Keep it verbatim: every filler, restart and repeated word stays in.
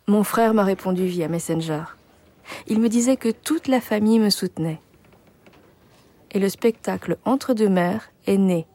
Mon frère m'a répondu via Messenger. Il me disait que toute la famille me soutenait. Et le spectacle Entre deux mers est né